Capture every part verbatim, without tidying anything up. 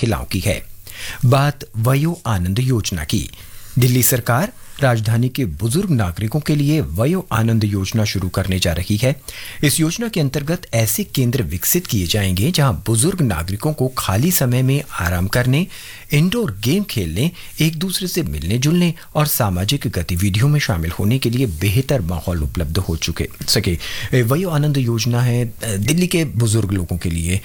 महिलाओं की है। बात वयो आनंद योजना की। दिल्ली सरकार राजधानी के बुजुर्ग नागरिकों के लिए वयो आनंद योजना शुरू करने जा रही है। इस योजना के अंतर्गत ऐसे केंद्र विकसित किए जाएंगे जहां बुजुर्ग नागरिकों को खाली समय में आराम करने, इंडोर गेम खेलने, एक दूसरे से मिलने जुलने और सामाजिक गतिविधियों में शामिल होने के लिए बेहतर माहौल उपलब्ध हो चुके सके। वयो आनंद योजना है दिल्ली के बुजुर्ग लोगों के लिए,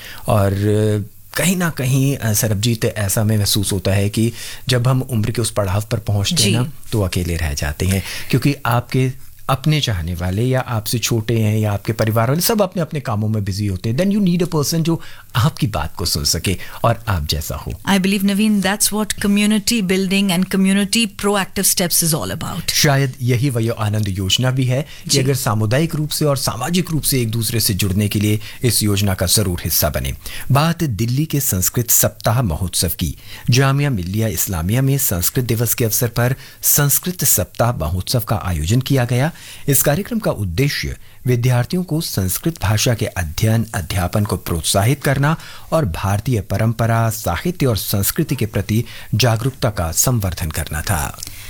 और कहीं ना कहीं सरबजीत ऐसा में महसूस होता है कि जब हम उम्र के उस पड़ाव पर पहुंचते हैं ना, तो अकेले रह जाते हैं, क्योंकि आपके अपने चाहने वाले या आपसे छोटे हैं या आपके परिवार वाले सब अपने अपने कामों में बिजी होते हैं। Then you need a person जो आपकी बात को सुन सके और आप जैसा हो। I believe Naveen that's what community building and community proactive steps is all about. शायद यही वयो आनंद योजना भी है कि अगर सामुदायिक रूप से और सामाजिक रूप से एक दूसरे से जुड़ने के लिए इस योजना का जरूर हिस्सा बने। बात दिल्ली के संस्कृत सप्ताह महोत्सव की। जामिया मिल्लिया इस्लामिया में संस्कृत दिवस के अवसर पर संस्कृत सप्ताह महोत्सव का आयोजन किया गया। इस कार्यक्रम का उद्देश्य विद्यार्थियों को संस्कृत भाषा के अध्ययन अध्यापन को प्रोत्साहित करना और भारतीय परंपरा, साहित्य और संस्कृति के प्रति जागरूकता का संवर्धन करना था।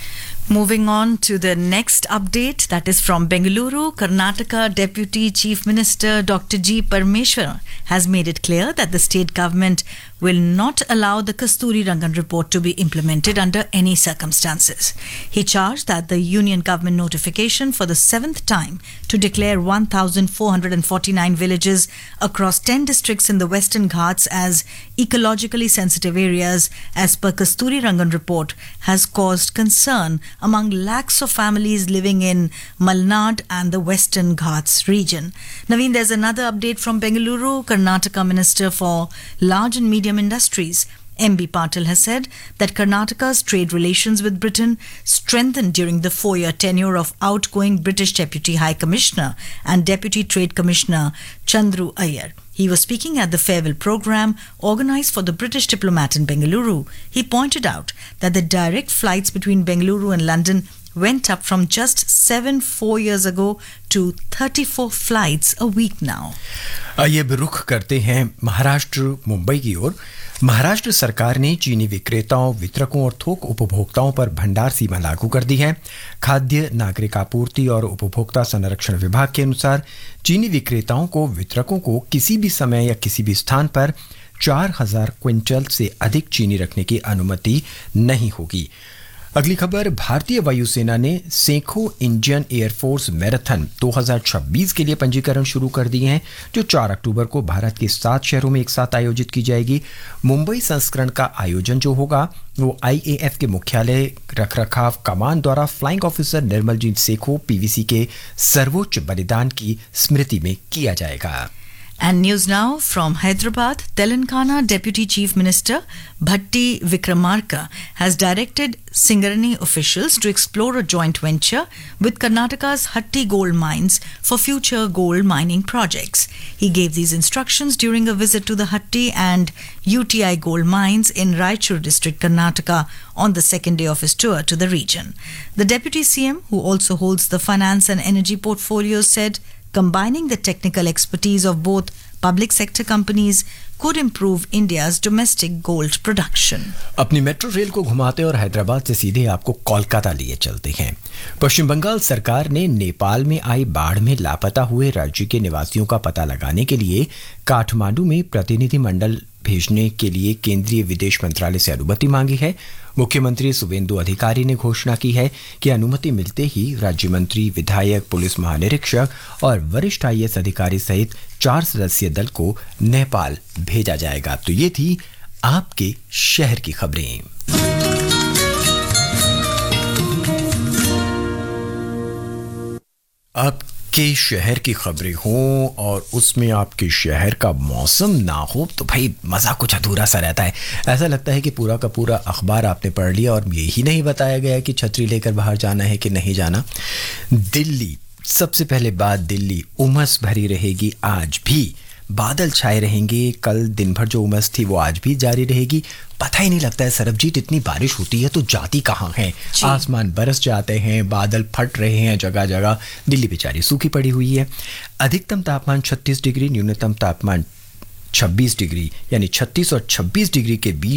Moving on to the next update, that is from Bengaluru, Karnataka Deputy Chief Minister Doctor G. Parameswaran has made it clear that the state government will not allow the Kasturi Rangan report to be implemented under any circumstances. He charged that the union government notification for the seventh time to declare one thousand four hundred forty-nine villages across ten districts in the Western Ghats as ecologically sensitive areas as per Kasturi Rangan report has caused concern among lakhs of families living in Malnad and the Western Ghats region. Naveen, there's another update from Bengaluru. Karnataka Minister for Large and Medium Industries M B Patil has said that Karnataka's trade relations with Britain strengthened during the four-year tenure of outgoing British Deputy High Commissioner and Deputy Trade Commissioner Chandru Iyer. He was speaking at the farewell program organized for the British diplomat in Bengaluru. He pointed out that the direct flights between Bengaluru and London went up from just seven four years ago to thirty-four flights a week now. आइए रुख करते हैं महाराष्ट्र मुंबई की ओर। महाराष्ट्र सरकार ने चीनी विक्रेताओं, वितरकों और थोक उपभोक्ताओं पर भंडार सीमा लागू कर दी है। खाद्य नागरिक आपूर्ति और उपभोक्ता संरक्षण विभाग के अनुसार चीनी विक्रेताओं को, वितरकों को किसी भी समय या किसी भी स्थान पर चार हजार क्विंटल से अधिक चीनी रखने की अनुमति नहीं होगी। अगली खबर, भारतीय वायुसेना ने सेखो इंडियन एयरफोर्स मैराथन दो हज़ार छब्बीस के लिए पंजीकरण शुरू कर दिए हैं, जो चार अक्टूबर को भारत के सात शहरों में एक साथ आयोजित की जाएगी। मुंबई संस्करण का आयोजन जो होगा वो आईएएफ के मुख्यालय रखरखाव कमान द्वारा flying officer Nirmaljit Sekhon PVC के सर्वोच्च बलिदान की स्मृति में किया जाएगा। And news now from Hyderabad. Telangana Deputy Chief Minister Bhatti Vikramarka has directed Singarani officials to explore a joint venture with Karnataka's Hatti gold mines for future gold mining projects. He gave these instructions during a visit to the Hatti and U T I gold mines in Raichur district, Karnataka, on the second day of his tour to the region. The Deputy C M, who also holds the finance and energy portfolios, said combining the technical expertise of both public sector companies could improve India's domestic gold production. अपनी metro rail को घुमाते और हैदराबाद से सीधे आपको कोलकाता लिए चलते हैं। पश्चिम बंगाल सरकार ने नेपाल में आई बाढ़ में लापता हुए राज्य के निवासियों का पता लगाने के लिए काठमांडू में प्रतिनिधि मंडल भेजने के लिए केंद्रीय विदेश मंत्रालय से अनुमति मांगी है। मुख्यमंत्री शुभेंदु अधिकारी ने घोषणा की है कि अनुमति मिलते ही राज्य मंत्री, विधायक, पुलिस महानिरीक्षक और वरिष्ठ आईएएस अधिकारी सहित चार सदस्यीय दल को नेपाल भेजा जाएगा। तो ये थी आपके शहर की खबरें। अब के शहर की खबरें हों और उसमें आपके शहर का मौसम ना हो तो भाई मज़ा कुछ अधूरा सा रहता है। ऐसा लगता है कि पूरा का पूरा अखबार आपने पढ़ लिया और यही नहीं बताया गया कि छतरी लेकर बाहर जाना है कि नहीं जाना। दिल्ली, सबसे पहले बात, दिल्ली उमस भरी रहेगी। आज भी बादल छाए रहेंगे। कल दिन भर जो उमस थी वो आज भी जारी रहेगी। पता ही नहीं लगता है सरबजीत, इतनी बारिश होती है तो जाती कहाँ है। आसमान बरस जाते हैं, बादल फट रहे हैं जगह जगह। दिल्ली बेचारी सूखी पड़ी हुई है। अधिकतम तापमान छत्तीस डिग्री, न्यूनतम तापमान छब्बीस डिग्री, यानी छत्तीस और छब्बीस डिग्री के बीच